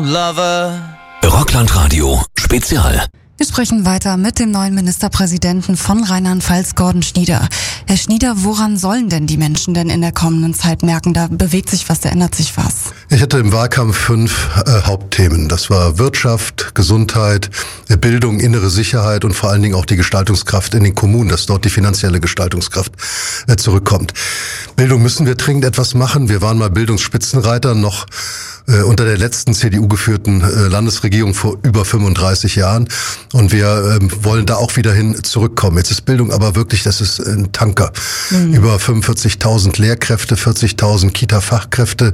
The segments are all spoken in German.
Lover. Rockland-Radio Spezial. Wir sprechen weiter mit dem neuen Ministerpräsidenten von Rheinland-Pfalz, Gordon Schnieder. Herr Schnieder, woran sollen denn die Menschen denn in der kommenden Zeit merken? Da bewegt sich was, da ändert sich was. Ich hatte im Wahlkampf 5 Hauptthemen. Das war Wirtschaft, Gesundheit, Bildung, innere Sicherheit und vor allen Dingen auch die Gestaltungskraft in den Kommunen, dass dort die finanzielle Gestaltungskraft zurückkommt. Bildung müssen wir dringend etwas machen. Wir waren mal Bildungsspitzenreiter noch unter der letzten CDU-geführten Landesregierung vor über 35 Jahren. Und wir wollen da auch wieder hin zurückkommen. Jetzt ist Bildung aber wirklich, das ist ein Tanker. Über 45.000 Lehrkräfte, 40.000 Kita-Fachkräfte,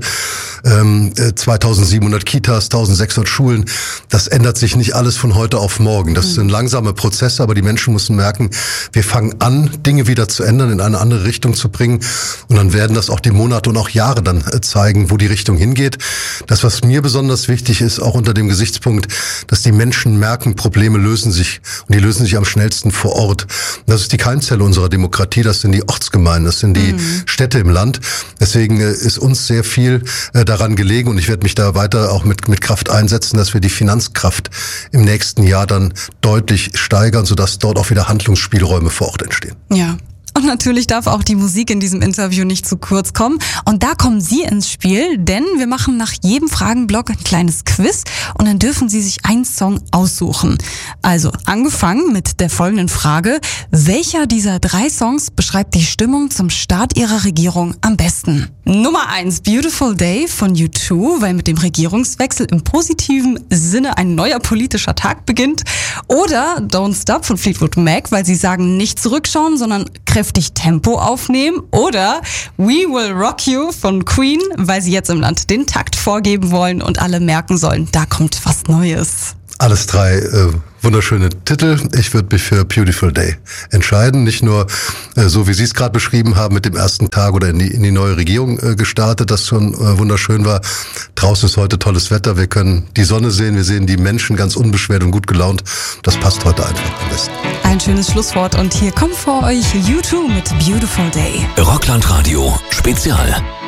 2.700 Kitas, 1.600 Schulen. Das ändert sich nicht alles von heute auf morgen. Das sind langsame Prozesse, aber die Menschen müssen merken, wir fangen an, Dinge wieder zu ändern, in eine andere Richtung zu bringen. Und dann werden das auch die Monate und auch Jahre dann zeigen, wo die Richtung hingeht. Das, was mir besonders wichtig ist, auch unter dem Gesichtspunkt, dass die Menschen merken, Probleme lösen sich und die lösen sich am schnellsten vor Ort. Und das ist die Keimzelle unserer Demokratie, das sind die Ortsgemeinden, das sind die Städte im Land. Deswegen ist uns sehr viel daran gelegen und ich werde mich da weiter auch mit Kraft einsetzen, dass wir die Finanzkraft im nächsten Jahr dann deutlich steigern, sodass dort auch wieder Handlungsspielräume vor Ort entstehen. Ja. Und natürlich darf auch die Musik in diesem Interview nicht zu kurz kommen. Und da kommen Sie ins Spiel, denn wir machen nach jedem Fragenblock ein kleines Quiz und dann dürfen Sie sich einen Song aussuchen. Also angefangen mit der folgenden Frage: Welcher dieser 3 Songs beschreibt die Stimmung zum Start Ihrer Regierung am besten? Nummer 1, Beautiful Day von U2, weil mit dem Regierungswechsel im positiven Sinne ein neuer politischer Tag beginnt. Oder Don't Stop von Fleetwood Mac, weil sie sagen, nicht zurückschauen, sondern kräftig Tempo aufnehmen. Oder We Will Rock You von Queen, weil sie jetzt im Land den Takt vorgeben wollen und alle merken sollen, da kommt was Neues. Alles 3 wunderschöne Titel. Ich würde mich für Beautiful Day entscheiden. Nicht nur so, wie Sie es gerade beschrieben haben, mit dem ersten Tag oder in die neue Regierung gestartet, das schon wunderschön war. Draußen ist heute tolles Wetter. Wir können die Sonne sehen. Wir sehen die Menschen ganz unbeschwert und gut gelaunt. Das passt heute einfach am besten. Ein schönes Schlusswort und hier kommt vor euch U2 mit Beautiful Day. Rockland-Radio Spezial.